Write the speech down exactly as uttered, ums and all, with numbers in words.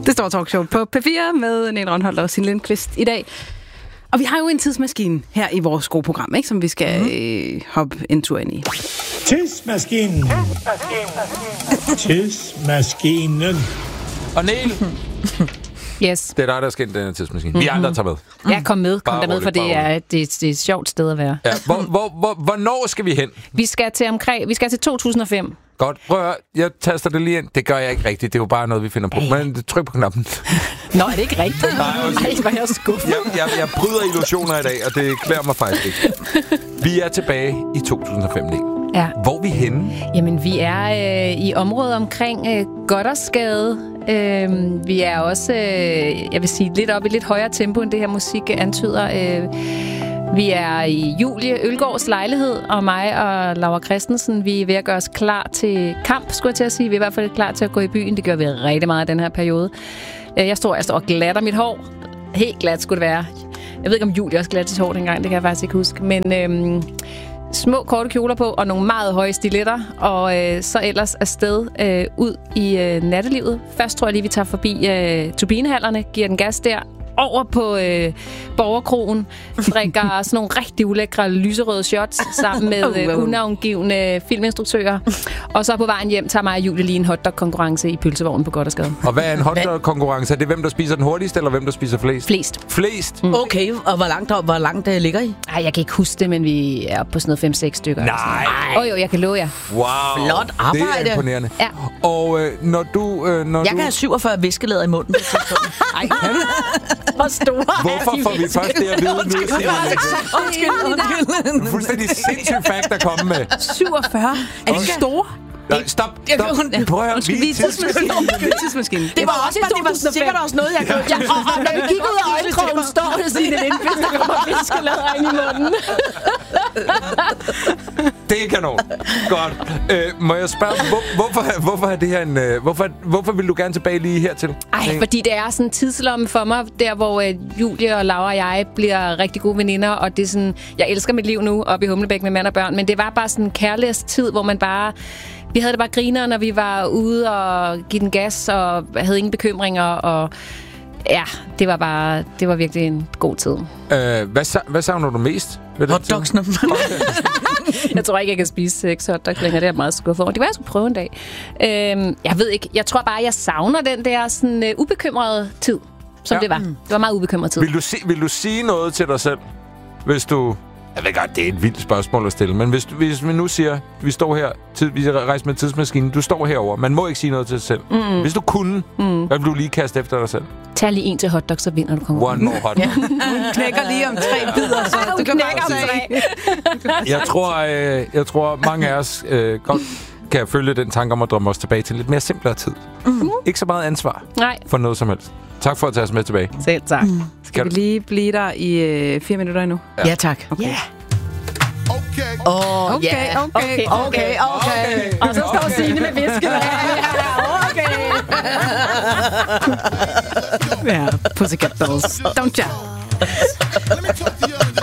Det står talkshow på P fire med Nene Rønholdt og Signe Lindqvist i dag. Og vi har jo en tidsmaskine her i vores gode program, ikke, som vi skal mm. øh, hoppe en tur ind i. Tidsmaskinen. Tidsmaskinen. Og Niel. Yes. Det er dig, der skal ind i den her tidsmaskine. Vi andre tager med. Ja, kom med. Kom Bare der med, roligt, for det bare er, det, er, det er et sjovt sted at være. Ja, hvor, hvor, hvor, hvornår skal vi hen? Vi skal til omkring, vi skal til to tusind og fem. Godt. Prøv at høre, jeg taster det lige ind. Det gør jeg ikke rigtigt. Det er jo bare noget, vi finder på. Men tryk på knappen. Nå, er det ikke rigtigt? Nej, Ej, hvor er jeg skuffet. Jeg, jeg, jeg bryder illusioner i dag, og det klæder mig faktisk ikke. Vi er tilbage i to tusind og fem, Niel. Ja. Hvor er vi henne? Jamen, vi er øh, i området omkring øh, Gothersgade. Øh, vi er også, øh, jeg vil sige, lidt op i lidt højere tempo, end det her musik antyder. Øh, vi er i Julie Ølgaards lejlighed, og mig og Laura Christensen, vi er ved at gøre os klar til kamp, skulle jeg til at sige. Vi er i hvert fald klar til at gå i byen. Det gør vi rigtig meget i den her periode. Jeg står, jeg står og glatter mit hår. Helt glat skulle det være. Jeg ved ikke, om Julie også glatter sit hår dengang. Det kan jeg faktisk ikke huske. Men øhm, små, korte kjoler på, og nogle meget høje stiletter. Og øh, så ellers afsted øh, ud i øh, nattelivet. Først tror jeg lige, vi tager forbi øh, turbinehallerne, giver den gas der. Over på øh, Borgerkrogen, drikker sådan nogle rigtig ulækre lyserøde shots sammen med øh, unavngivende filminstruktører. Og så på vejen hjem tager mig og Julie lige en hotdog-konkurrence i pølsevognen på Gothersgade. Og hvad er en hotdog-konkurrence? Er det hvem, der spiser den hurtigste, eller hvem, der spiser flest? Flest. Flest? Mm. Okay, og hvor langt, hvor langt uh, ligger I? Ej, jeg kan ikke huske det, men vi er på sådan noget fem seks stykker. Nej. Åh oh, jo, jeg kan love jer. Wow. Flot arbejde. Det er imponerende. Ja. Og øh, når du... Øh, når jeg du... kan have syvogfyrre viskelæder i munden. Ej, hvor store Hvorfor får vi først det at vide nu? Undskyld, undskyld. Fuldstændig sindssygt fact at komme med. syvogfyrre? Er de store? Nej, stop, stop. Prøv at høre, vi er tidsmaskinen. tidsmaskinen. Det var også bare, det var sikkert også noget, jeg kunne... Ja, og, og når vi gik ud af øjenkrogen, står det Signe Lindqvist, der kommer fiskelader ind i munden. Det er kanon. Godt. Øh, må jeg spørge, hvor, hvorfor, hvorfor er det her en... Øh, hvorfor, hvorfor vil du gerne tilbage lige hertil? Ej, fordi det er sådan en tidslomme for mig, der hvor øh, Julie og Laura og jeg bliver rigtig gode veninder, og det er sådan... Jeg elsker mit liv nu oppe i Humlebæk med mand og børn, men det var bare sådan en kærligheds tid, hvor man bare... Vi havde det bare griner, når vi var ude og give den gas, og havde ingen bekymringer, og ja, det var bare, det var virkelig en god tid. Øh, hvad, hvad savner du mest? Hotdogsene. Jeg tror ikke, jeg kan spise seks hotdogs længere. Det er meget skuffet over. Det var, jeg skulle prøve en dag. Øhm, jeg ved ikke. Jeg tror bare, jeg savner den der sådan, uh, ubekymrede tid, som ja. det var. Det var meget ubekymret tid. Vil du, si- vil du sige noget til dig selv, hvis du... Jeg ved godt, det er et vildt spørgsmål at stille, men hvis, hvis vi nu siger, vi står her, tid, vi rejser med tidsmaskinen, du står herover, man må ikke sige noget til dig selv. Mm. Hvis du kunne, mm. hvad vil du lige kaste efter dig selv? Tag lige en til hotdog, så vinder du konkurrencen. One more hotdog. Hun knækker lige om tre bidder, så du kan bare tre. Jeg tror, øh, jeg tror mange af os øh, godt kan følge den tanke om at drømme os tilbage til lidt mere simplere tid. Mm. Ikke så meget ansvar Nej. for noget som helst. Tak for at tage os med tilbage. Selv tak. Mm. Skal vi lige blive der i øh, fire minutter endnu? Ja, ja tak. Okay. Yeah. Okay. Oh, okay, yeah. okay, okay, okay, okay, okay. Og så står Signe med viskelæder. Okay. Ja, Pussycat Dolls. Don't ya?